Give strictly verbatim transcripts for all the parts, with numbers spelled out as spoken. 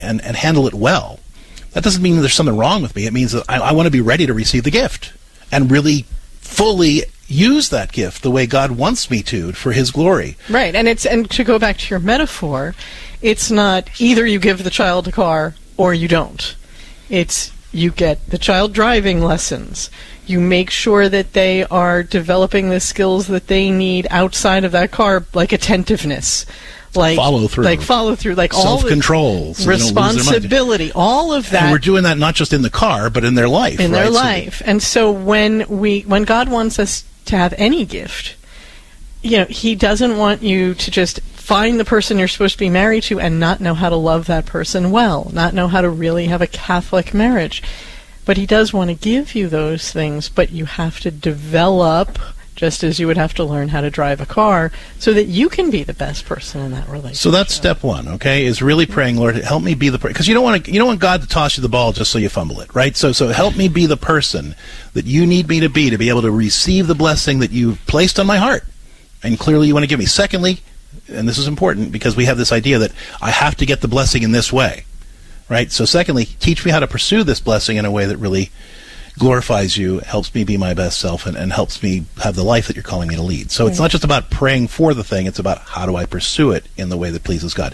and, and handle it well, that doesn't mean there's something wrong with me. It means that I, I want to be ready to receive the gift and really fully use that gift the way God wants me to for His glory. Right, and it's and to go back to your metaphor, it's not either you give the child a car or you don't. It's you get the child driving lessons. You make sure that they are developing the skills that they need outside of that car, like attentiveness, like follow through, like follow through, like self-control, all responsibility, all of that. And we're doing that not just in the car, but in their life. In right? their so life, and so when we, when God wants us to have any gift, you know, He doesn't want you to just find the person you're supposed to be married to and not know how to love that person well, not know how to really have a Catholic marriage. But He does want to give you those things, but you have to develop, just as you would have to learn how to drive a car, so that you can be the best person in that relationship. So that's step one, okay, is really praying, Lord, help me be the person. Because you don't want to, you don't want God to toss you the ball just so you fumble it, right? So, so help me be the person that you need me to be to be able to receive the blessing that you've placed on my heart. And clearly you want to give me. Secondly, and this is important because we have this idea that I have to get the blessing in this way, right? So secondly, teach me how to pursue this blessing in a way that really glorifies you, helps me be my best self, and, and helps me have the life that you're calling me to lead. So it's not just about praying for the thing, it's about how do I pursue it in the way that pleases God.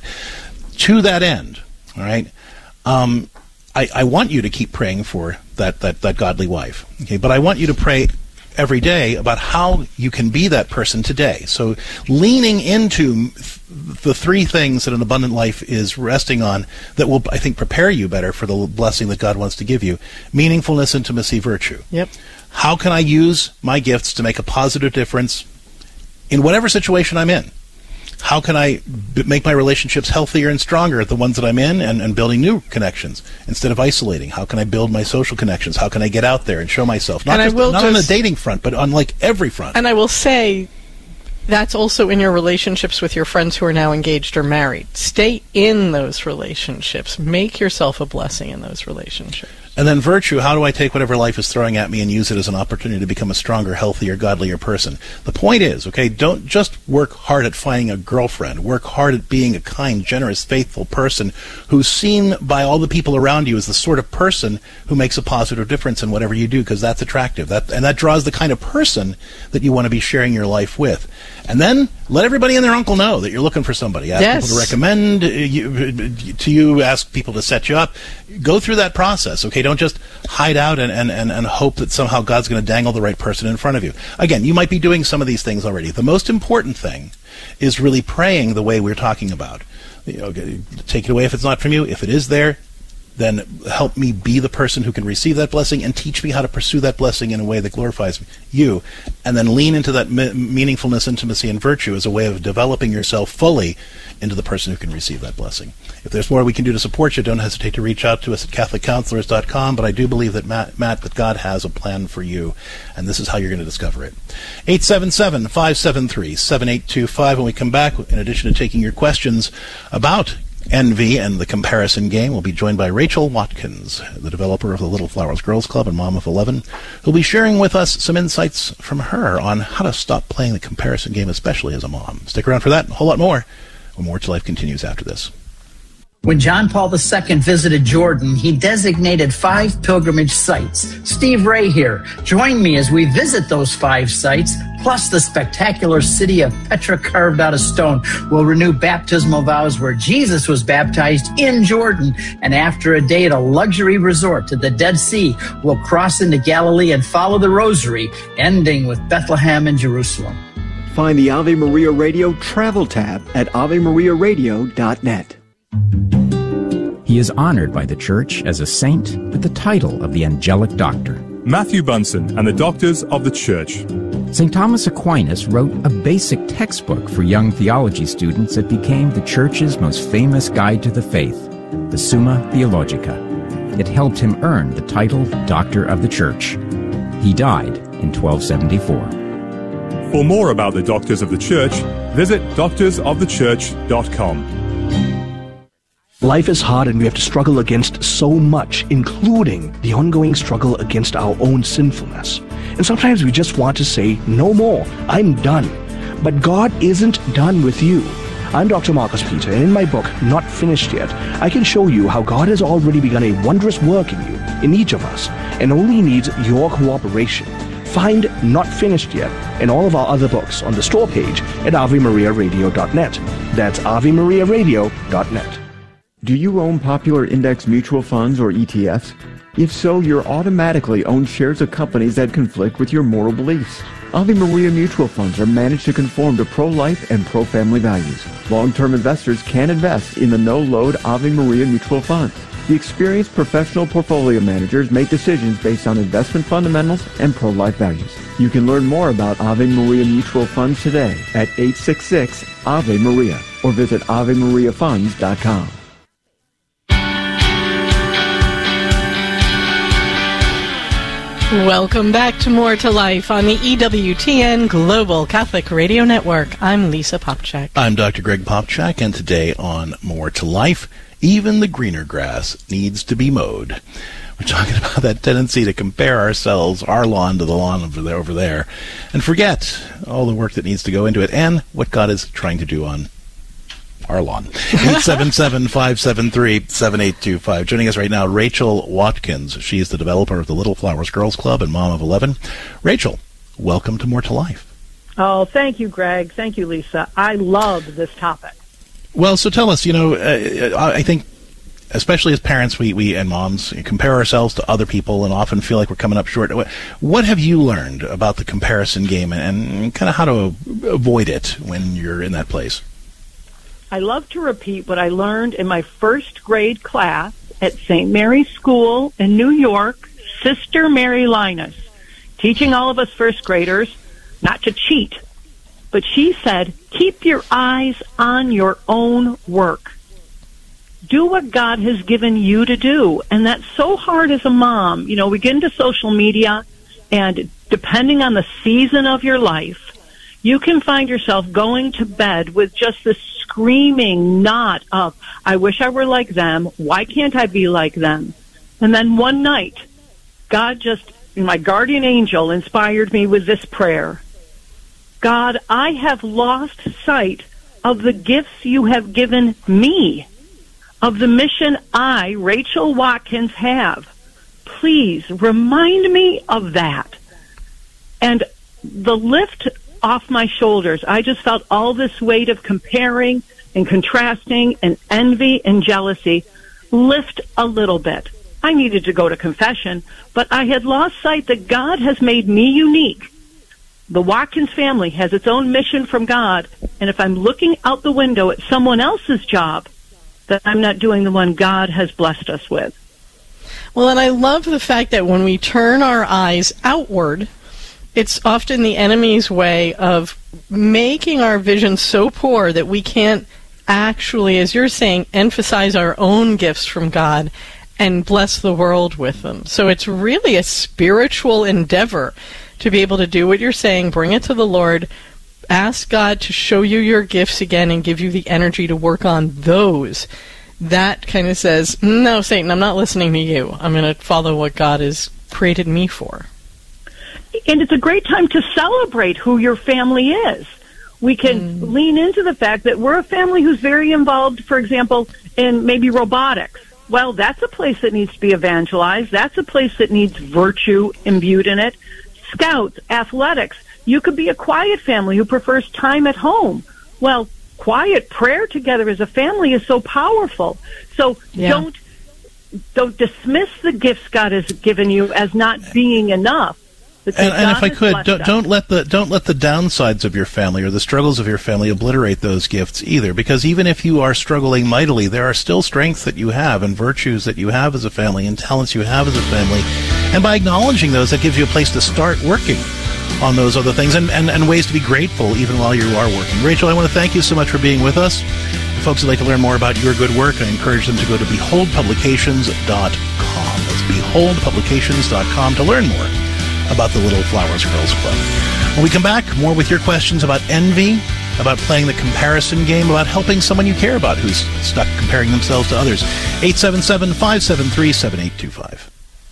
To that end, all right, um, I, I want you to keep praying for that, that, that godly wife, okay? But I want you to pray every day about how you can be that person today. So leaning into the three things that an abundant life is resting on that will, I think, prepare you better for the blessing that God wants to give you. Meaningfulness, intimacy, virtue. Yep. How can I use my gifts to make a positive difference in whatever situation I'm in? How can I b- make my relationships healthier and stronger at the ones that I'm in, and, and building new connections instead of isolating? How can I build my social connections? How can I get out there and show myself? Not, and just, I will not just, on the dating front, but on like every front. And I will say that's also in your relationships with your friends who are now engaged or married. Stay in those relationships. Make yourself a blessing in those relationships. And then virtue, how do I take whatever life is throwing at me and use it as an opportunity to become a stronger, healthier, godlier person? The point is, okay, don't just work hard at finding a girlfriend. Work hard at being a kind, generous, faithful person who's seen by all the people around you as the sort of person who makes a positive difference in whatever you do, because that's attractive. That, and that draws the kind of person that you want to be sharing your life with. And then let everybody and their uncle know that you're looking for somebody. Ask yes. people to recommend you, to you, ask people to set you up. Go through that process, okay? Don't just hide out and, and, and, and hope that somehow God's going to dangle the right person in front of you. Again, you might be doing some of these things already. The most important thing is really praying the way we're talking about. You know, take it away if it's not from you. If it is there, then help me be the person who can receive that blessing, and teach me how to pursue that blessing in a way that glorifies you. And then lean into that me- meaningfulness, intimacy, and virtue as a way of developing yourself fully into the person who can receive that blessing. If there's more we can do to support you, don't hesitate to reach out to us at catholic counselors dot com. But I do believe that, Matt, Matt, that God has a plan for you, and this is how you're going to discover it. eight seven seven, five seven three, seven eight two five. When we come back, in addition to taking your questions about envy and the comparison game, we'll be joined by Rachel Watkins, the developer of the Little Flowers Girls Club and mom of eleven, who'll be sharing with us some insights from her on how to stop playing the comparison game, especially as a mom. Stick around for that and a whole lot more when More to Life continues after this. When John Paul the Second visited Jordan, he designated five pilgrimage sites. Steve Ray here. Join me as we visit those five sites, plus the spectacular city of Petra carved out of stone. We'll renew baptismal vows where Jesus was baptized in Jordan. And after a day at a luxury resort to the Dead Sea, we'll cross into Galilee and follow the Rosary, ending with Bethlehem and Jerusalem. Find the Ave Maria Radio travel tab at ave maria radio dot net. He is honored by the Church as a saint with the title of the Angelic Doctor. Matthew Bunson and the Doctors of the Church. Saint Thomas Aquinas wrote a basic textbook for young theology students that became the Church's most famous guide to the faith, the Summa Theologica. It helped him earn the title Doctor of the Church. He died in twelve seventy-four. For more about the Doctors of the Church, visit doctors of the church dot com. Life is hard and we have to struggle against so much, including the ongoing struggle against our own sinfulness. And sometimes we just want to say, no more, I'm done. But God isn't done with you. I'm Doctor Marcus Peter, and in my book, Not Finished Yet, I can show you how God has already begun a wondrous work in you, in each of us, and only needs your cooperation. Find Not Finished Yet and all of our other books on the store page at ave maria radio dot net. That's ave maria radio dot net. Do you own popular index mutual funds or E T Fs? If so, you're automatically own shares of companies that conflict with your moral beliefs. Ave Maria mutual funds are managed to conform to pro-life and pro-family values. Long-term investors can invest in the no-load Ave Maria mutual funds. The experienced professional portfolio managers make decisions based on investment fundamentals and pro-life values. You can learn more about Ave Maria mutual funds today at eight six six Ave Maria or visit ave maria funds dot com. Welcome back to More to Life on the E W T N Global Catholic Radio Network. I'm Lisa Popchak. I'm Doctor Greg Popchak, and today on More to Life, even the greener grass needs to be mowed. We're talking about that tendency to compare ourselves, our lawn, to the lawn over there, over there, and forget all the work that needs to go into it and what God is trying to do on our lawn. eight seven seven, five seven three, seven eight two five. Joining us right now, Rachel Watkins. She's the developer of the Little Flowers Girls Club and mom of eleven. Rachel, welcome to More to Life. Oh, thank you, Greg. Thank you, Lisa. I love this topic. Well, so tell us, you know, uh, I think, especially as parents, we, we and moms compare ourselves to other people and often feel like we're coming up short. What have you learned about the comparison game and, and kind of how to avoid it when you're in that place? I love to repeat what I learned in my first grade class at Saint Mary's School in New York, Sister Mary Linus, teaching all of us first graders not to cheat. But she said, keep your eyes on your own work. Do what God has given you to do. And that's so hard as a mom. You know, we get into social media, and depending on the season of your life, you can find yourself going to bed with just this screaming knot of, I wish I were like them. Why can't I be like them? And then one night, God just, my guardian angel, inspired me with this prayer. God, I have lost sight of the gifts you have given me, of the mission I, Rachel Watkins, have. Please remind me of that. And the lift off my shoulders, I just felt all this weight of comparing and contrasting and envy and jealousy lift a little bit. I needed to go to confession, but I had lost sight that God has made me unique. The Watkins family has its own mission from God, and if I'm looking out the window at someone else's job, that I'm not doing the one God has blessed us with. Well, and I love the fact that when we turn our eyes outward, it's often the enemy's way of making our vision so poor that we can't actually, as you're saying, emphasize our own gifts from God and bless the world with them. So it's really a spiritual endeavor to be able to do what you're saying, bring it to the Lord, ask God to show you your gifts again and give you the energy to work on those. That kind of says, no, Satan, I'm not listening to you. I'm going to follow what God has created me for. And it's a great time to celebrate who your family is. We can mm. lean into the fact that we're a family who's very involved, for example, in maybe robotics. Well, that's a place that needs to be evangelized. That's a place that needs virtue imbued in it. Scouts, athletics. You could be a quiet family who prefers time at home. Well, quiet prayer together as a family is so powerful. So yeah. don't don't dismiss the gifts God has given you as not being enough. And, and if I could, don't, don't let the don't let the downsides of your family or the struggles of your family obliterate those gifts either. Because even if you are struggling mightily, there are still strengths that you have and virtues that you have as a family and talents you have as a family. And by acknowledging those, that gives you a place to start working on those other things and, and, and ways to be grateful even while you are working. Rachel, I want to thank you so much for being with us. For folks who'd like to learn more about your good work, I encourage them to go to behold publications dot com. That's behold publications dot com to learn more about the Little Flowers Girls Club. When we come back, more with your questions about envy, about playing the comparison game, about helping someone you care about who's stuck comparing themselves to others. eight seven seven, five seven three, seven eight two five.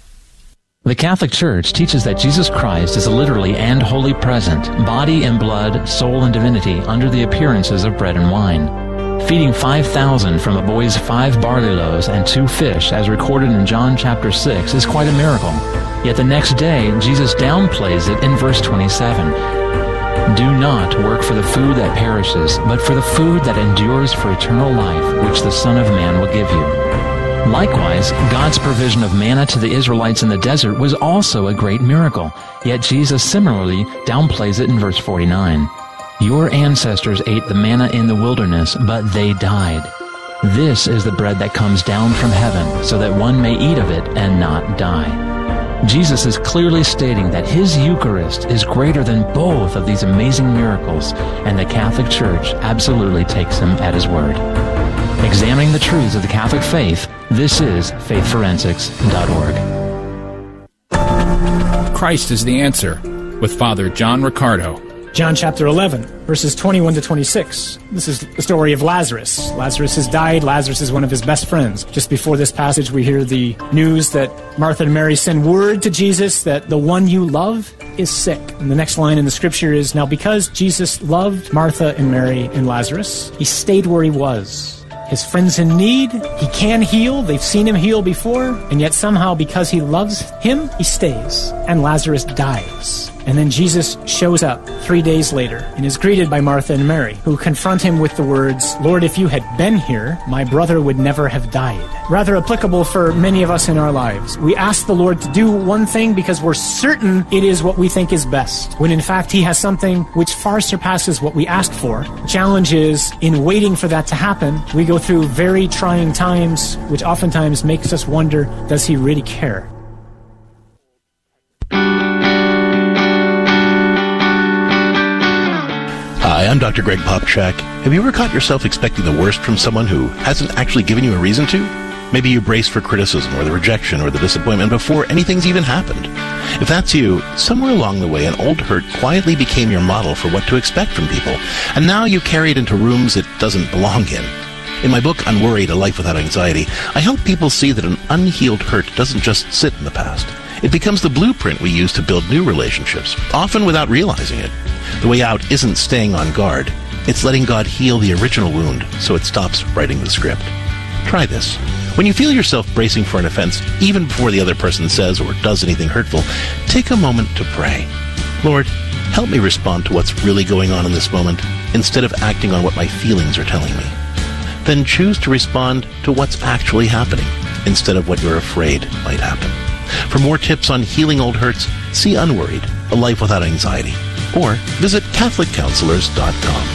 The Catholic Church teaches that Jesus Christ is literally and wholly present, body and blood, soul and divinity, under the appearances of bread and wine. Feeding five thousand from a boy's five barley loaves and two fish, as recorded in John chapter six, is quite a miracle. Yet the next day, Jesus downplays it in verse twenty-seven. Do not work for the food that perishes, but for the food that endures for eternal life, which the Son of Man will give you. Likewise, God's provision of manna to the Israelites in the desert was also a great miracle, yet Jesus similarly downplays it in verse forty-nine. Your ancestors ate the manna in the wilderness, but they died. This is the bread that comes down from heaven, so that one may eat of it and not die. Jesus is clearly stating that his Eucharist is greater than both of these amazing miracles, and the Catholic Church absolutely takes him at his word. Examining the truths of the Catholic faith, this is faith forensics dot org. Christ is the Answer, with Father John Riccardo. John chapter eleven, verses twenty-one to twenty-six. This is the story of Lazarus. Lazarus has died. Lazarus is one of his best friends. Just before this passage, we hear the news that Martha and Mary send word to Jesus that the one you love is sick. And the next line in the scripture is, now because Jesus loved Martha and Mary and Lazarus, he stayed where he was. His friend's in need. He can heal. They've seen him heal before. And yet somehow, because he loves him, he stays. And Lazarus dies. And then Jesus shows up three days later and is greeted by Martha and Mary, who confront him with the words, Lord, if you had been here, my brother would never have died. Rather applicable for many of us in our lives. We ask the Lord to do one thing because we're certain it is what we think is best, when in fact he has something which far surpasses what we ask for. The challenge is, in waiting for that to happen, we go through very trying times, which oftentimes makes us wonder, does he really care? Hi, I'm Doctor Greg Popchak. Have you ever caught yourself expecting the worst from someone who hasn't actually given you a reason to? Maybe you braced for criticism or the rejection or the disappointment before anything's even happened. If that's you, somewhere along the way an old hurt quietly became your model for what to expect from people, and now you carry it into rooms it doesn't belong in. In my book, Unworried, A Life Without Anxiety, I help people see that an unhealed hurt doesn't just sit in the past. It becomes the blueprint we use to build new relationships, often without realizing it. The way out isn't staying on guard. It's letting God heal the original wound so it stops writing the script. Try this. When you feel yourself bracing for an offense, even before the other person says or does anything hurtful, take a moment to pray. Lord, help me respond to what's really going on in this moment instead of acting on what my feelings are telling me. Then choose to respond to what's actually happening instead of what you're afraid might happen. For more tips on healing old hurts, see Unworried, A Life Without Anxiety, or visit Catholic Counselors dot com.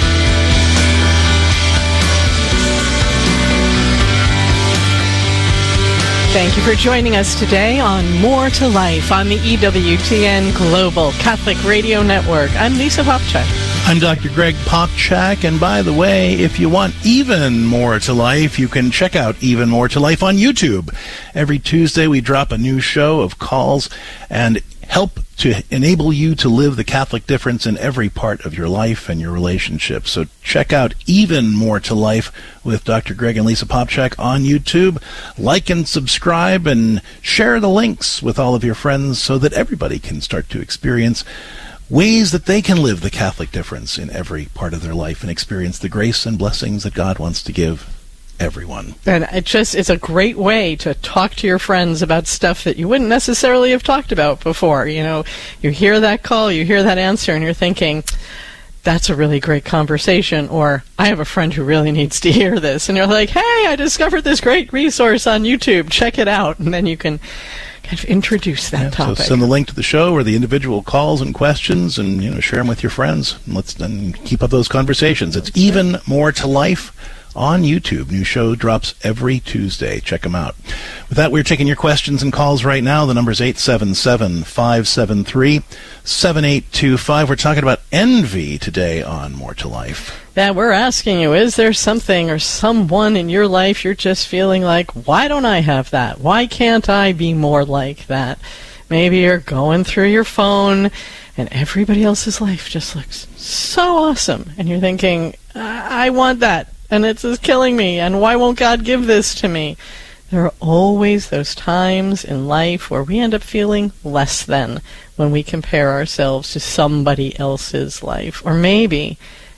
Thank you for joining us today on More to Life on the E W T N Global Catholic Radio Network. I'm Lisa Popchak. I'm Doctor Greg Popchak, and by the way, if you want even more to life, you can check out Even More to Life on YouTube. Every Tuesday we drop a new show of calls and help to enable you to live the Catholic difference in every part of your life and your relationships. So check out Even More to Life with Doctor Greg and Lisa Popchak on YouTube. Like and subscribe and share the links with all of your friends so that everybody can start to experience ways that they can live the Catholic difference in every part of their life and experience the grace and blessings that God wants to give everyone. And it just it's a great way to talk to your friends about stuff that you wouldn't necessarily have talked about before. You know, you hear that call, you hear that answer, and you're thinking, that's a really great conversation, or I have a friend who really needs to hear this. And you're like, hey, I discovered this great resource on YouTube. Check it out. And then you can kind of introduce that yeah, topic. So send the link to the show or the individual calls and questions, and you know, share them with your friends. And let's then keep up those conversations. It's Even More to Life on YouTube. New show drops every Tuesday. Check them out. With that, we're taking your questions and calls right now. The number is eight seven seven, five seven three, seven eight two five. We're talking about envy today on More to Life. Yeah, we're asking you, is there something or someone in your life you're just feeling like, why don't I have that? Why can't I be more like that? Maybe you're going through your phone and everybody else's life just looks so awesome. And you're thinking, I, I want that. And it's just killing me. And why won't God give this to me? There are always those times in life where we end up feeling less than when we compare ourselves to somebody else's life. Or maybe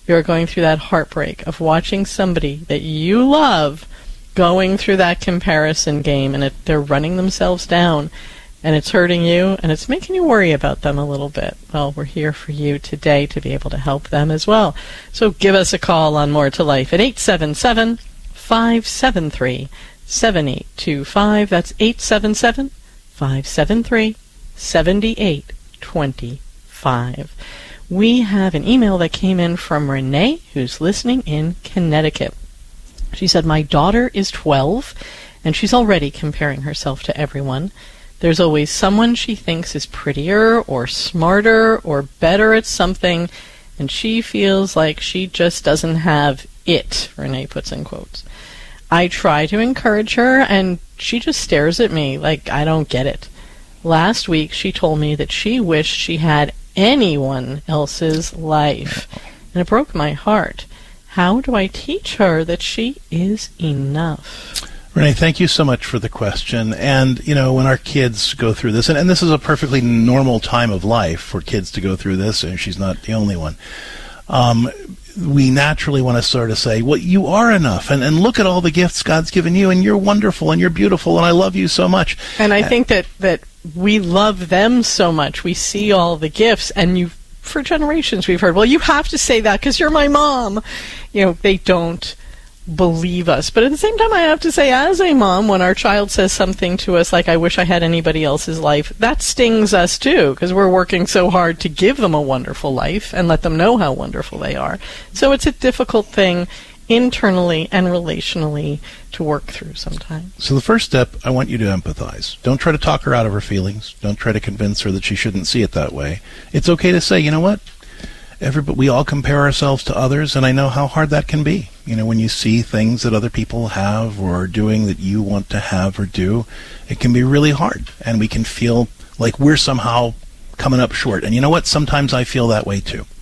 you're going through that heartbreak of watching somebody that you love going through that comparison game, and it, they're running themselves down, and it's hurting you, and it's making you worry about them a little bit. Well, we're here for you today to be able to help them as well. So give us a call on More to Life at eight seven seven, five seven three, seven eight two five. That's eight seven seven, five seven three, seven eight two five. We have an email that came in from Renee, who's listening in Connecticut. She said, my daughter is twelve, and she's already comparing herself to everyone. There's always someone she thinks is prettier or smarter or better at something, and she feels like she just doesn't have it, Renee puts in quotes. I try to encourage her, and she just stares at me like I don't get it. Last week, she told me that she wished she had anyone else's life, and it broke my heart. How do I teach her that she is enough? Renee, thank you so much for the question. And, you know, when our kids go through this, and, and this is a perfectly normal time of life for kids to go through this, and she's not the only one, um, we naturally want to sort of say, well, you are enough, and, and look at all the gifts God's given you, and you're wonderful, and you're beautiful, and I love you so much. And I think that, that we love them so much. We see all the gifts, and you for generations we've heard, well, you have to say that because you're my mom. You know, they don't believe us. But at the same time, I have to say, as a mom, when our child says something to us like, I wish I had anybody else's life, that stings us too, because we're working so hard to give them a wonderful life and let them know how wonderful they are. So it's a difficult thing internally and relationally to work through sometimes. So the first step, I want you to empathize. Don't try to talk her out of her feelings. Don't try to convince her that she shouldn't see it that way. It's okay to say, you know what? Everybody, we all compare ourselves to others, and I know how hard that can be. You know, when you see things that other people have or are doing that you want to have or do, it can be really hard, and we can feel like we're somehow coming up short. And you know what? Sometimes I feel that way too.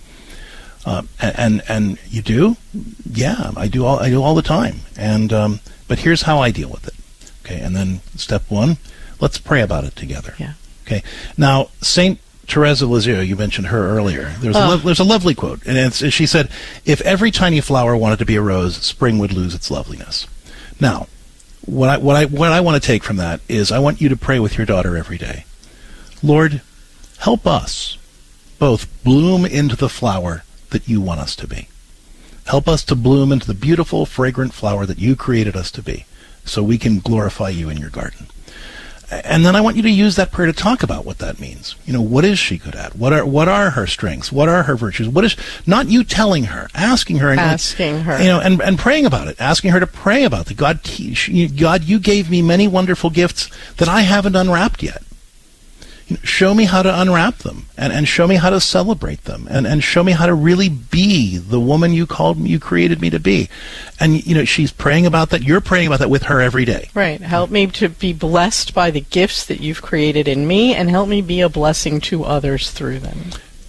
Uh, and, and and you do? Yeah, I do all I do all the time. And um, but here's how I deal with it. Okay, and then step one, let's pray about it together. Yeah. Okay. Now, Saint Teresa of Lisieux, you mentioned her earlier. There's oh. a lo- there's a lovely quote, and it's, she said, "If every tiny flower wanted to be a rose, spring would lose its loveliness." Now, what I what I what I want to take from that is I want you to pray with your daughter every day. Lord, help us both bloom into the flower that you want us to be. Help us to bloom into the beautiful, fragrant flower that you created us to be, so we can glorify you in your garden. And then I want you to use that prayer to talk about what that means. You know, what is she good at? What are what are her strengths? What are her virtues? What is not you telling her, asking her, and asking her, you know, and and praying about it, asking her to pray about it. God, God, you gave me many wonderful gifts that I haven't unwrapped yet. You know, show me how to unwrap them, and, and show me how to celebrate them, and, and show me how to really be the woman you called me, you created me to be. And you know, she's praying about that. You're praying about that with her every day. Right. Help me to be blessed by the gifts that you've created in me, and help me be a blessing to others through them.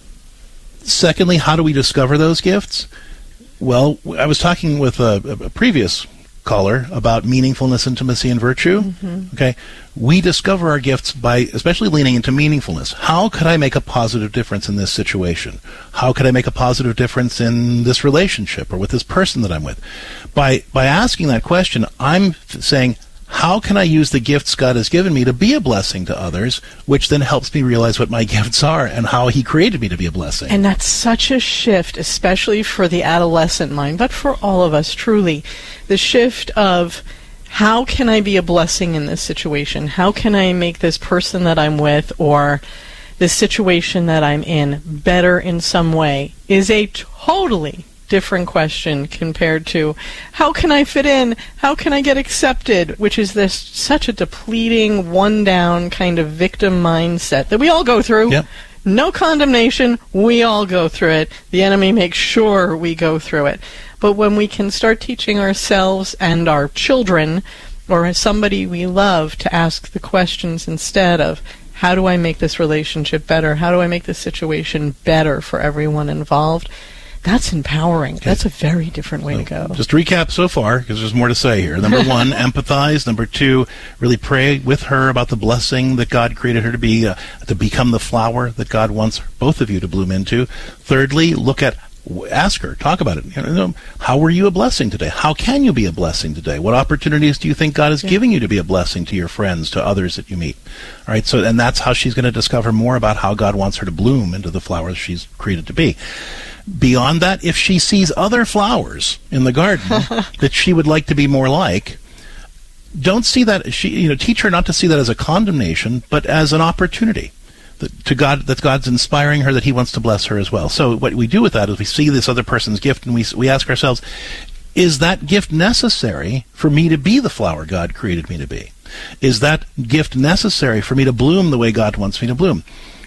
Secondly, how do we discover those gifts? Well, I was talking with a, a previous caller about meaningfulness, intimacy, and virtue. Mm-hmm. Okay, we discover our gifts by especially leaning into meaningfulness. How could I make a positive difference in this situation? How could I make a positive difference in this relationship or with this person that I'm with? By by asking that question, I'm f- saying, how can I use the gifts God has given me to be a blessing to others, which then helps me realize what my gifts are and how he created me to be a blessing. And that's such a shift, especially for the adolescent mind, but for all of us, truly. The shift of, how can I be a blessing in this situation? How can I make this person that I'm with or this situation that I'm in better in some way, is a totally different question compared to, how can I fit in? How can I get accepted? Which is this such a depleting, one-down kind of victim mindset that we all go through. Yep. No condemnation. We all go through it. The enemy makes sure we go through it. But when we can start teaching ourselves and our children or somebody we love to ask the questions instead of, how do I make this relationship better? How do I make this situation better for everyone involved? That's empowering. Okay. That's a very different way so, to go. Just to recap so far, because there's more to say here. Number one, empathize. Number two, really pray with her about the blessing that God created her to be, uh, to become the flower that God wants both of you to bloom into. Thirdly, look at W- Ask her, talk about it. You know, how were you a blessing today? How can you be a blessing today? What opportunities do you think God is Yeah. giving you to be a blessing to your friends, to others that you meet? All right, so and that's how she's going to discover more about how God wants her to bloom into the flowers she's created to be. Beyond that, if she sees other flowers in the garden that she would like to be more like, don't see that, she, you know, teach her not to see that as a condemnation, but as an opportunity. That to God, that God's inspiring her, that He wants to bless her as well. So what we do with that is we see this other person's gift, and we we ask ourselves, is that gift necessary for me to be the flower God created me to be? Is that gift necessary for me to bloom the way God wants me to bloom?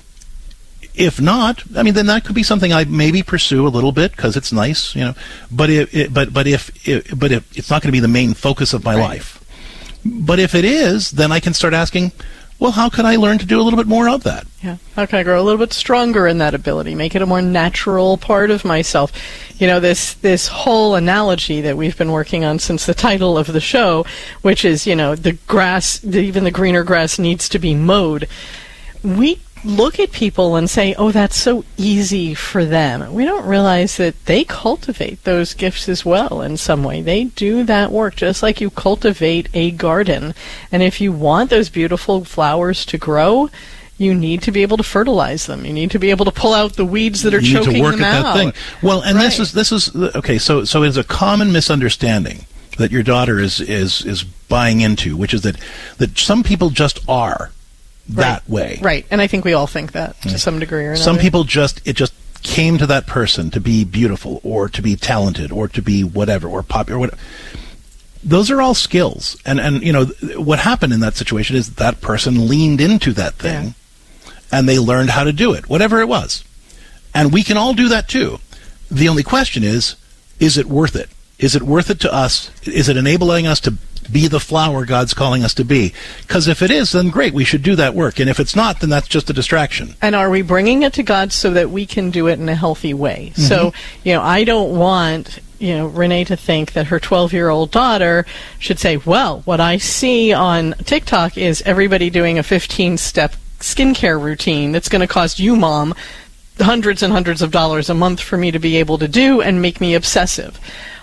If not, I mean, then that could be something I maybe pursue a little bit because it's nice, you know. But if, it, but but if, it, but if it's not going to be the main focus of my Right. life. But if it is, then I can start asking, well, how can I learn to do a little bit more of that? Yeah. How can I grow a little bit stronger in that ability? Make it a more natural part of myself. You know, this this whole analogy that we've been working on since the title of the show, which is, you know, the grass, the, even the greener grass needs to be mowed. We look at people and say, oh, that's so easy for them. We don't realize that they cultivate those gifts as well in some way. They do that work just like you cultivate a garden. And if you want those beautiful flowers to grow, you need to be able to fertilize them. You need to be able to pull out the weeds that are You need choking to work them at out. that thing. Well, and this Right. is this is okay. So so it's a common misunderstanding that your daughter is is is buying into, which is that that some people just are that Right. way. Right. And I think we all think that to some degree or another. Some people just, it just came to that person to be beautiful or to be talented or to be whatever or popular. Whatever. Those are all skills. And, and you know, th- what happened in that situation is that person leaned into that thing and they learned how to do it, whatever it was. And we can all do that too. The only question is, is it worth it? Is it worth it to us? Is it enabling us to be the flower God's calling us to be? Because if it is, then great, we should do that work. And if it's not, then that's just a distraction. And are we bringing it to God so that we can do it in a healthy way? Mm-hmm. So, you know, I don't want, you know, Renee to think that her twelve-year-old daughter should say, well, what I see on TikTok is everybody doing a fifteen-step skincare routine that's going to cost you, Mom, hundreds and hundreds of dollars a month for me to be able to do and make me obsessive.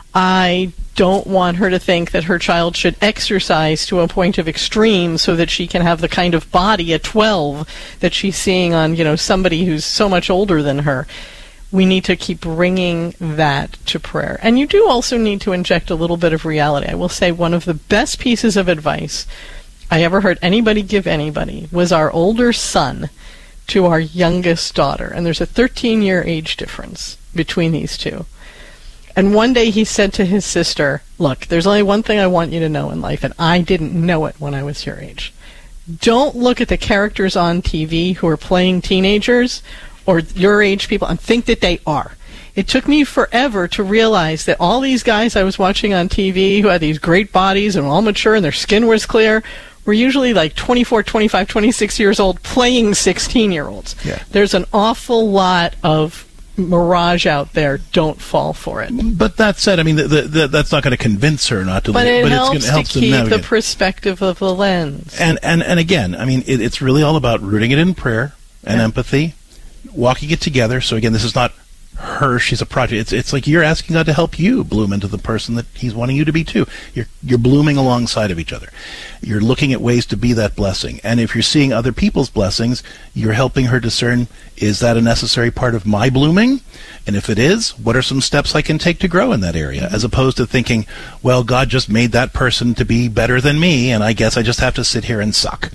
I don't want her to think that her child should exercise to a point of extreme so that she can have the kind of body at twelve that she's seeing on, you know, somebody who's so much older than her. We need to keep bringing that to prayer. And you do also need to inject a little bit of reality. I will say one of the best pieces of advice I ever heard anybody give anybody was our older son to our youngest daughter. And there's a thirteen-year age difference between these two. And one day he said to his sister, look, there's only one thing I want you to know in life, and I didn't know it when I was your age. Don't look at the characters on T V who are playing teenagers or your age people and think that they are. It took me forever to realize that all these guys I was watching on T V who had these great bodies and were all mature and their skin was clear were usually like twenty-four, twenty-five, twenty-six years old playing sixteen-year-olds. Yeah. There's an awful lot of mirage out there. Don't fall for it. But that said, I mean, the, the, the, that's not going to convince her not to. But li- it but helps it's gonna, helps to to keep the navigate. perspective of the lens. And and and again, I mean, it, it's really all about rooting it in prayer and Yeah. empathy, walking it together. So again, this is not her; she's a project. It's it's like you're asking God to help you bloom into the person that He's wanting you to be too. You're you're blooming alongside of each other. You're looking at ways to be that blessing. And if you're seeing other people's blessings, you're helping her discern: is that a necessary part of my blooming? And if it is, what are some steps I can take to grow in that area? As opposed to thinking, well, God just made that person to be better than me, and I guess I just have to sit here and suck.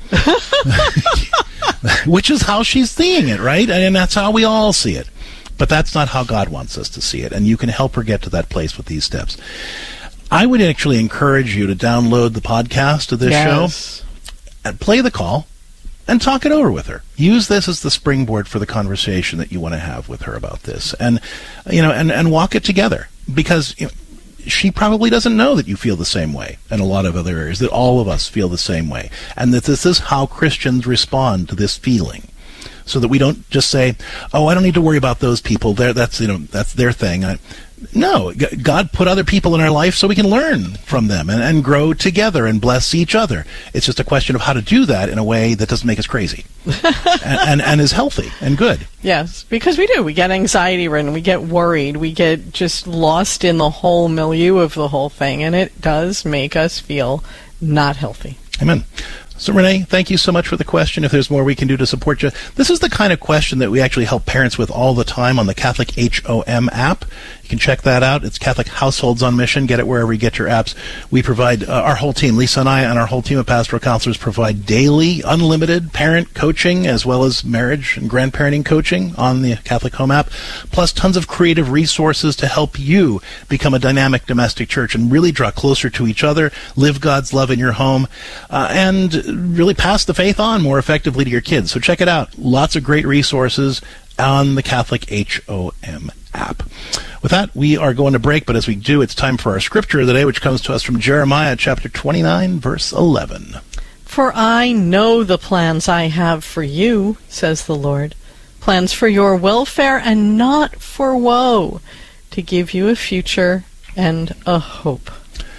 Which is how she's seeing it, right? And that's how we all see it. But that's not how God wants us to see it. And you can help her get to that place with these steps. I would actually encourage you to download the podcast of this Yes. show and play the call and talk it over with her. Use this as the springboard for the conversation that you want to have with her about this, and you know, and, and walk it together, because you know, she probably doesn't know that you feel the same way in a lot of other areas, that all of us feel the same way, and that this is how Christians respond to this feeling. so that we don't just say, oh, I don't need to worry about those people. They're, that's, you know, that's their thing. I, no, G- God put other people in our life so we can learn from them and, and grow together and bless each other. It's just a question of how to do that in a way that doesn't make us crazy and, and, and is healthy and good. Yes, because we do. We get anxiety ridden. We get worried. We get just lost in the whole milieu of the whole thing, and it does make us feel not healthy. Amen. So, Renee, thank you so much for the question. If there's more we can do to support you, this is the kind of question that we actually help parents with all the time on the Catholic H O M app. You can check that out. It's Catholic Households on Mission. Get it wherever you get your apps. We provide, uh, our whole team, Lisa and I, and our whole team of pastoral counselors provide daily, unlimited parent coaching as well as marriage and grandparenting coaching on the Catholic Home app, plus tons of creative resources to help you become a dynamic domestic church and really draw closer to each other, live God's love in your home, uh, and really pass the faith on more effectively to your kids. So check it out. Lots of great resources on the Catholic H O M app. With that, we are going to break, but as we do, it's time for our scripture of the day, which comes to us from Jeremiah chapter twenty-nine, verse eleven. For I know the plans I have for you, says the Lord, plans for your welfare and not for woe, to give you a future and a hope.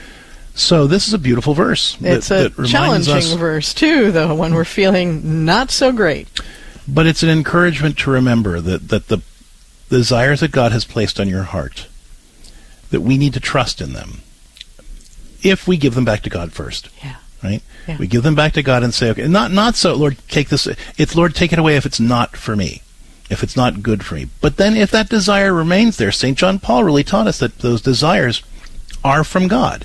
So this is a beautiful verse. It's that, a that challenging us, verse, too, though, when we're feeling not so great. But it's an encouragement to remember that, that the desires that God has placed on your heart, that we need to trust in them if we give them back to God first. Yeah. Right? Yeah. We give them back to God and say, okay, not not so, Lord, take this. It's, Lord, take it away if it's not for me, if it's not good for me. But then if that desire remains there, Saint John Paul really taught us that those desires are from God,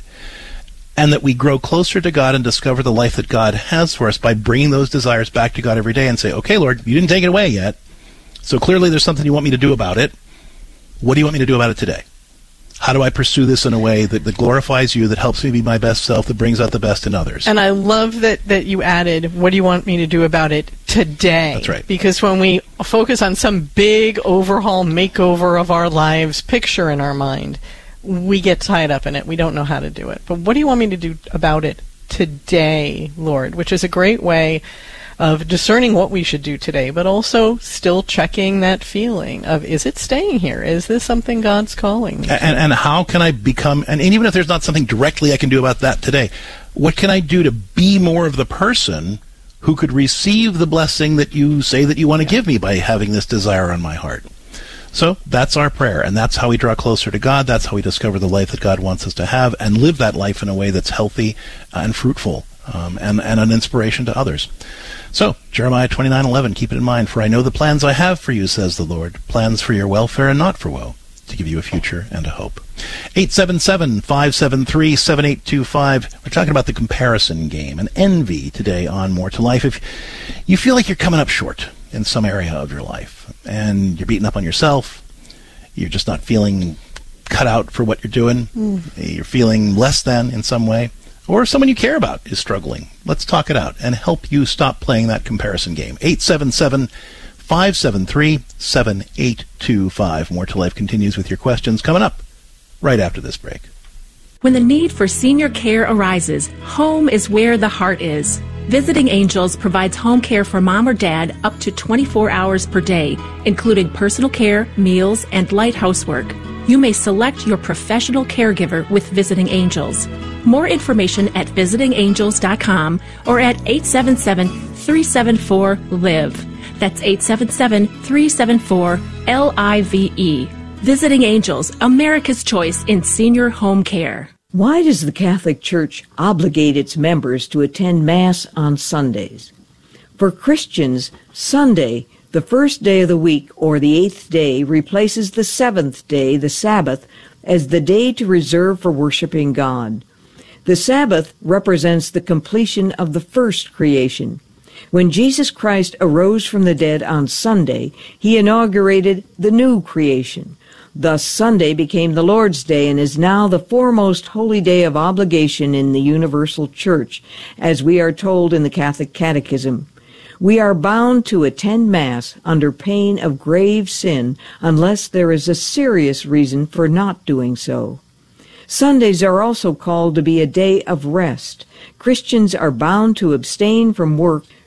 and that we grow closer to God and discover the life that God has for us by bringing those desires back to God every day and say, okay, Lord, you didn't take it away yet, so clearly there's something you want me to do about it. What do you want me to do about it today? How do I pursue this in a way that, that glorifies you, that helps me be my best self, that brings out the best in others? And I love that, that you added, what do you want me to do about it today? That's right. Because when we focus on some big overhaul, makeover of our lives picture in our mind, we get tied up in it. We don't know how to do it. But what do you want me to do about it today, Lord? Which is a great way of discerning what we should do today, but also still checking that feeling of, is it staying here? Is this something God's calling me to? And, and how can I become, and even if there's not something directly I can do about that today, what can I do to be more of the person who could receive the blessing that you say that you want to give me by having this desire on my heart? So that's our prayer, and that's how we draw closer to God. That's how we discover the life that God wants us to have and live that life in a way that's healthy and fruitful, um, and, and an inspiration to others. So, Jeremiah twenty-nine eleven, keep it in mind, for I know the plans I have for you, says the Lord, plans for your welfare and not for woe, to give you a future and a hope. eight seven seven, five seven three, seven eight two five. We're talking about the comparison game and envy today on More to Life. If you feel like you're coming up short in some area of your life, and you're beating up on yourself, you're just not feeling cut out for what you're doing, mm. you're feeling less than in some way, or someone you care about is struggling, let's talk it out and help you stop playing that comparison game. eight seven seven, five seven three, seven eight two five. More to Life continues with your questions coming up right after this break. When the need for senior care arises, home is where the heart is. Visiting Angels provides home care for mom or dad up to twenty-four hours per day, including personal care, meals, and light housework. You may select your professional caregiver with Visiting Angels. More information at visiting angels dot com or at eight seven seven, three seven four, L I V E. That's eight seven seven, three seven four, L I V E. Visiting Angels, America's choice in senior home care. Why does the Catholic Church obligate its members to attend Mass on Sundays? For Christians, Sunday, the first day of the week or the eighth day, replaces the seventh day, the Sabbath, as the day to reserve for worshiping God. The Sabbath represents the completion of the first creation. When Jesus Christ arose from the dead on Sunday, he inaugurated the new creation. Thus, Sunday became the Lord's Day and is now the foremost holy day of obligation in the universal church, as we are told in the Catholic Catechism. We are bound to attend Mass under pain of grave sin unless there is a serious reason for not doing so. Sundays are also called to be a day of rest. Christians are bound to abstain from work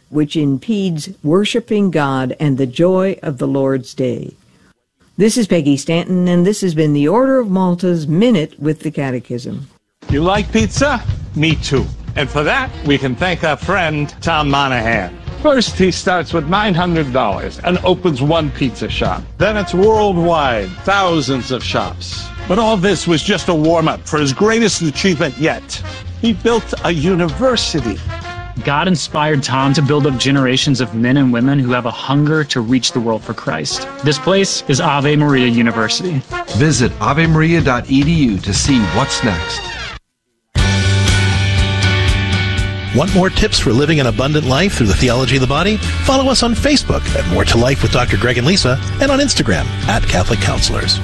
which impedes worshiping God and the joy of the Lord's Day. This is Peggy Stanton, and this has been the Order of Malta's Minute with the Catechism. You like pizza? Me too. And for that, we can thank our friend Tom Monahan. First, he starts with nine hundred dollars and opens one pizza shop. Then it's worldwide, thousands of shops. But all this was just a warm-up for his greatest achievement yet. He built a university. God inspired Tom to build up generations of men and women who have a hunger to reach the world for Christ. This place is Ave Maria University. Visit ave maria dot e d u to see what's next. Want more tips for living an abundant life through the theology of the body? Follow us on Facebook at More to Life with Doctor Greg and Lisa, and on Instagram at Catholic Counselors.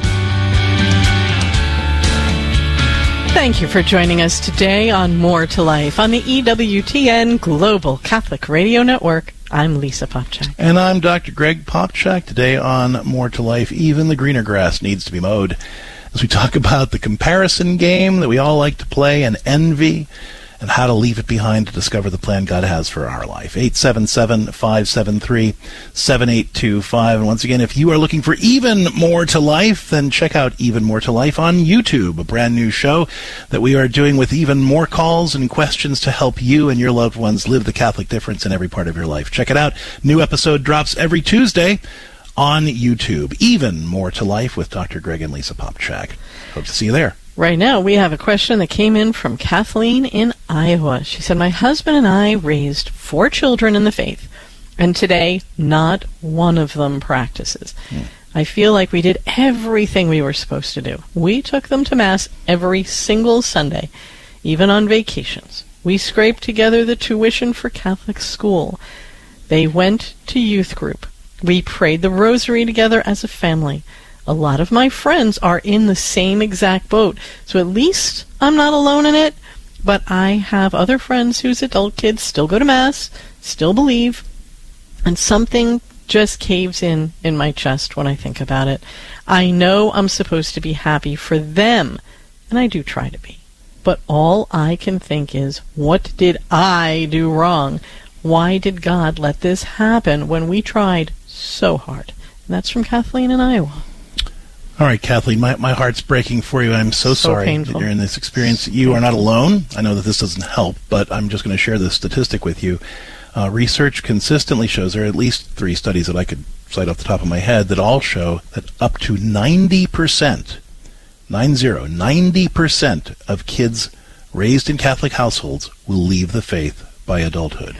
Thank you for joining us today on More to Life on the E W T N Global Catholic Radio Network. I'm Lisa Popchak. And I'm Doctor Greg Popchak. Today on More to Life, even the greener grass needs to be mowed. As we talk about the comparison game that we all like to play and envy, and how to leave it behind to discover the plan God has for our life. eight seven seven, five seven three, seven eight two five. And once again, if you are looking for even more to life, then check out Even More to Life on YouTube, a brand new show that we are doing with even more calls and questions to help you and your loved ones live the Catholic difference in every part of your life. Check it out. New episode drops every Tuesday on YouTube. Even More to Life with Doctor Greg and Lisa Popchak. Hope to see you there. Right now, we have a question that came in from Kathleen in Iowa. She said, my husband and I raised four children in the faith, and today not one of them practices. Mm. I feel like we did everything we were supposed to do. We took them to Mass every single Sunday, even on vacations. We scraped together the tuition for Catholic school. They went to youth group. We prayed the rosary together as a family. A lot of my friends are in the same exact boat, so at least I'm not alone in it, but I have other friends whose adult kids still go to Mass, still believe, and something just caves in in my chest when I think about it. I know I'm supposed to be happy for them, and I do try to be, but all I can think is, what did I do wrong? Why did God let this happen when we tried so hard? And that's from Kathleen in Iowa. All right, Kathleen, my, my heart's breaking for you. I'm so, So sorry painful. that you're in this experience. You are not alone. I know that this doesn't help, but I'm just going to share this statistic with you. Uh, research consistently shows, there are at least three studies that I could cite off the top of my head, that all show that up to ninety percent, nine zero, ninety percent of kids raised in Catholic households will leave the faith by adulthood.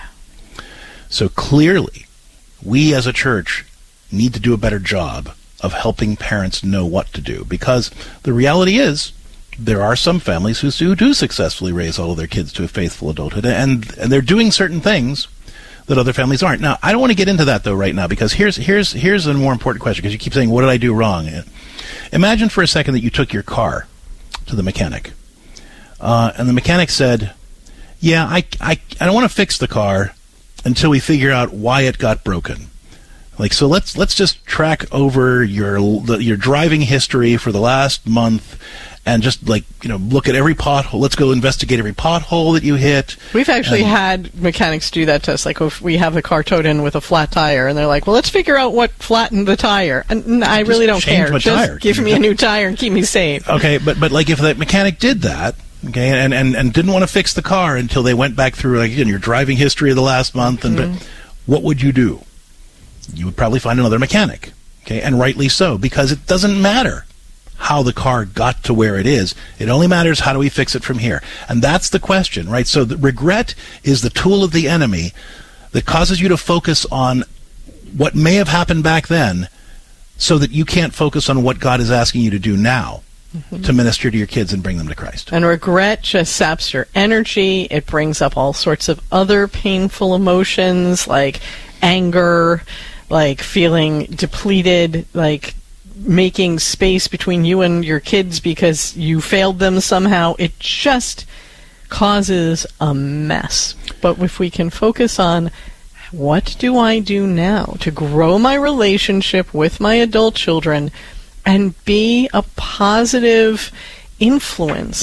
So clearly, we as a church need to do a better job of helping parents know what to do, because the reality is there are some families who, who do successfully raise all of their kids to a faithful adulthood, and, and they're doing certain things that other families aren't. Now, I don't want to get into that, though, right now, because here's here's here's a more important question, because you keep saying, what did I do wrong? Imagine for a second that you took your car to the mechanic, uh, and the mechanic said, yeah, I, I, I don't want to fix the car until we figure out why it got broken. Like, so let's let's just track over your your driving history for the last month, and just, like, you know, look at every pothole. Let's go investigate every pothole that you hit. We've actually and, had mechanics do that to us. Like, if we have the car towed in with a flat tire, and they're like, well, let's figure out what flattened the tire. And I really don't change care. my Just tire. give me a new tire and keep me safe. Okay, but but like if the mechanic did that, okay, and, and, and didn't want to fix the car until they went back through, like, again, your driving history of the last month, and Mm-hmm. but what would you do? You would probably find another mechanic, okay, and rightly so, because it doesn't matter how the car got to where it is. It only matters how do we fix it from here. And that's the question, right? So the regret is the tool of the enemy that causes you to focus on what may have happened back then, so that you can't focus on what God is asking you to do now. Mm-hmm. To minister to your kids and bring them to Christ. And regret just saps your energy. It brings up all sorts of other painful emotions, like anger, like feeling depleted, like making space between you and your kids because you failed them somehow. It just causes a mess. But if we can focus on, what do I do now to grow my relationship with my adult children and be a positive influence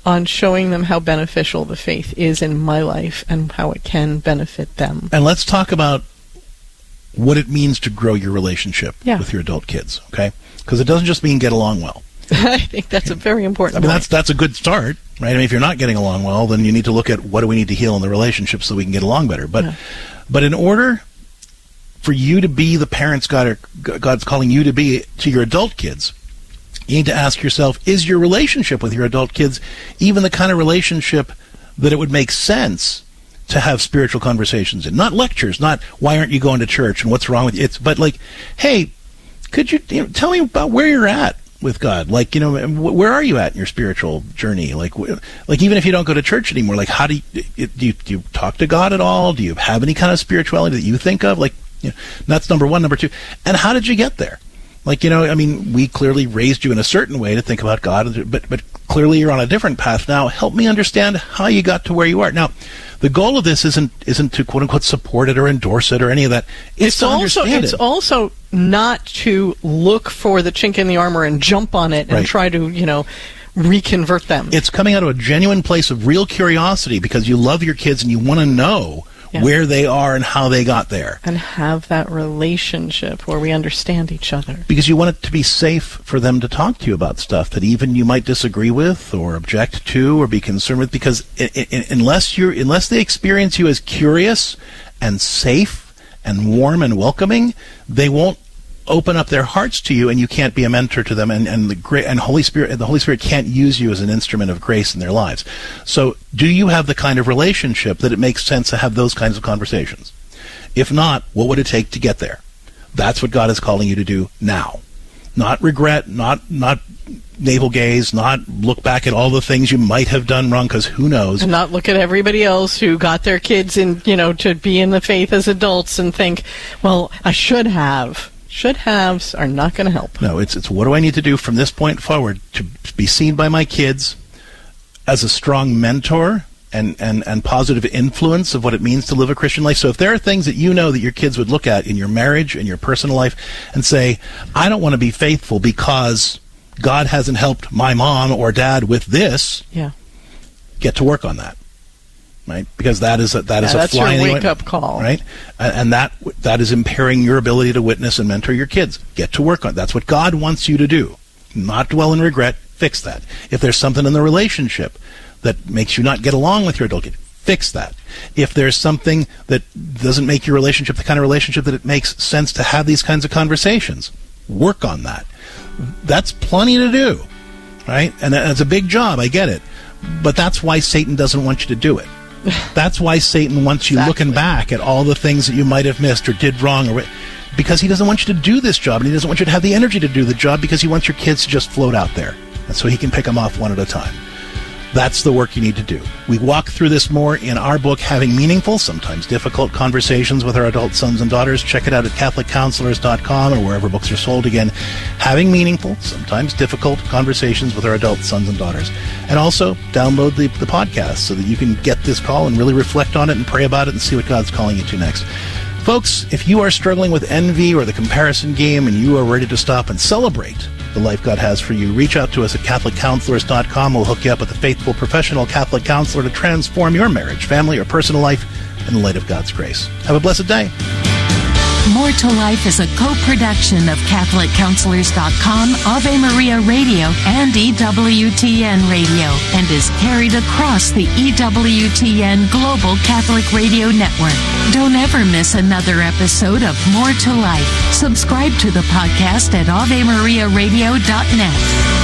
on showing them how beneficial the faith is in my life and how it can benefit them. And let's talk about what it means to grow your relationship yeah. with your adult kids, okay? Because it doesn't just mean get along well. I think that's a very important I mean, point. that's that's a good start, right? I mean, if you're not getting along well, then you need to look at what do we need to heal in the relationship so we can get along better. But yeah. but in order for you to be the parents God are, God's calling you to be to your adult kids, you need to ask yourself, is your relationship with your adult kids even the kind of relationship that it would make sense to have spiritual conversations in? Not lectures, not why aren't you going to church and what's wrong with you, it's, but like, hey, could you, you know, tell me about where you're at with God? Like, you know, where are you at in your spiritual journey? Like, like even if you don't go to church anymore, like how do you, do you, do you talk to God at all? Do you have any kind of spirituality that you think of? Like, you know, that's number one. Number two, and how did you get there? Like, you know, I mean, we clearly raised you in a certain way to think about God, but but clearly you're on a different path now. Help me understand how you got to where you are. Now, the goal of this isn't isn't to quote unquote support it or endorse it or any of that. It's, It's to also understand it's it. also not to look for the chink in the armor and jump on it and Right. try to, you know, reconvert them. It's coming out of a genuine place of real curiosity because you love your kids and you want to know Yeah. where they are and how they got there. And have that relationship where we understand each other. Because you want it to be safe for them to talk to you about stuff that even you might disagree with or object to or be concerned with. Because I- I- unless you're, unless they experience you as curious and safe and warm and welcoming, they won't open up their hearts to you, and you can't be a mentor to them. And, and the great and Holy Spirit, the Holy Spirit can't use you as an instrument of grace in their lives. So, do you have the kind of relationship that it makes sense to have those kinds of conversations? If not, what would it take to get there? That's what God is calling you to do now. Not regret, not not navel gaze, not look back at all the things you might have done wrong, because who knows? And not look at everybody else who got their kids in, you know, to be in the faith as adults and think, well, I should have. Should-haves are not going to help. No, it's it's what do I need to do from this point forward to be seen by my kids as a strong mentor and, and, and positive influence of what it means to live a Christian life. So if there are things that you know that your kids would look at in your marriage, in your personal life, and say, I don't want to be faithful because God hasn't helped my mom or dad with this, yeah, get to work on that. Right, because that is a, that yeah, is a that's fly your in the wake ointment, up call, right? And, and that that is impairing your ability to witness and mentor your kids. Get to work on it. That's what God wants you to do. Not dwell in regret. Fix that. If there's something in the relationship that makes you not get along with your adult kid, fix that. If there's something that doesn't make your relationship the kind of relationship that it makes sense to have these kinds of conversations, work on that. That's plenty to do, right? And that's a big job. I get it, but that's why Satan doesn't want you to do it. That's why Satan wants you Exactly. looking back at all the things that you might have missed or did wrong, or because he doesn't want you to do this job, and he doesn't want you to have the energy to do the job because he wants your kids to just float out there, and so he can pick them off one at a time. That's the work you need to do. We walk through this more in our book, Having Meaningful, Sometimes Difficult Conversations with Our Adult Sons and Daughters. Check it out at Catholic Counselors dot com or wherever books are sold. Again, Having Meaningful, Sometimes Difficult Conversations with Our Adult Sons and Daughters. And also, download the, the podcast so that you can get this call and really reflect on it and pray about it and see what God's calling you to next. Folks, if you are struggling with envy or the comparison game and you are ready to stop and celebrate the life God has for you, reach out to us at Catholic Counselors dot com. We'll hook you up with a faithful professional Catholic counselor to transform your marriage, family, or personal life in the light of God's grace. Have a blessed day. More to Life is a co-production of Catholic Counselors dot com, Ave Maria Radio, and E W T N Radio, and is carried across the E W T N Global Catholic Radio Network. Don't ever miss another episode of More to Life. Subscribe to the podcast at Ave Maria Radio dot net.